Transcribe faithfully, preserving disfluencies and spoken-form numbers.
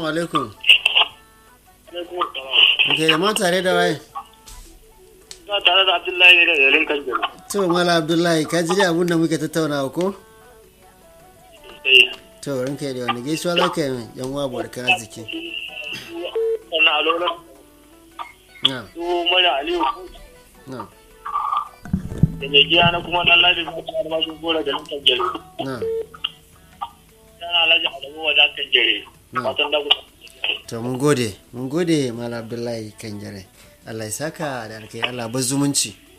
Assalamu alaikum. Ke da ma tare da waye? Za tare da Abdullahi ne da garin Kanjiro. To Mala Abdullahi ka ji abun da muke tattaunawa ko? To ranka da wani gaisuwa za ka yi yan uwa barkan arziki. Sannan alola. Na. Su mara Aliyu. Na. Da mai giya na kuma dan Ladi ba ta ba su gora garin Kanjiro. Na. Sana Alhaji Adamu wa da Kanjiro. Fatan da ku. To mun gode, mun gode Mala Abdullahi Kanjire. Allah ya saka da alkai Allah bar zumunci.